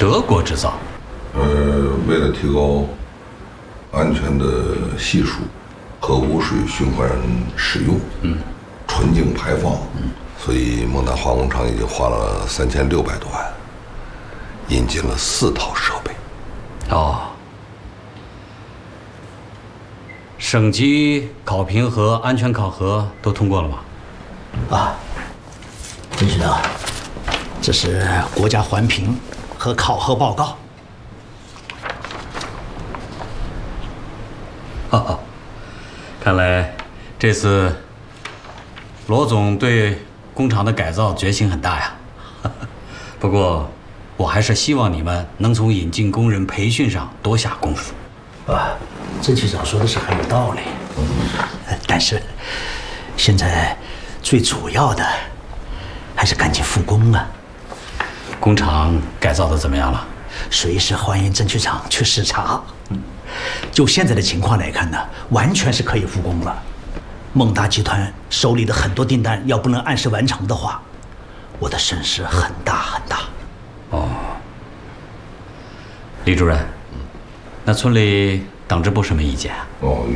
德国制造。 为了提高安全的系数和污水循环使用，纯净排放，所以蒙大化工厂已经花了3600多万，引进了4套设备。 哦，省级考评和安全考核都通过了吗？ 啊，郑局长，这是国家环评和考核报告。 看来这次罗总对工厂的改造决心很大呀。不过，我还是希望你们能从引进工人培训上多下功夫。 郑局长说的是很有道理，但是现在最主要的还是赶紧复工啊。 工厂改造的怎么样了？ 随时欢迎郑局长去视察。就现在的情况来看呢，完全是可以复工了。孟大集团手里的很多订单要不能按时完成的话，我的损失很大很大。 哦，李主任，那村里党支部什么意见啊？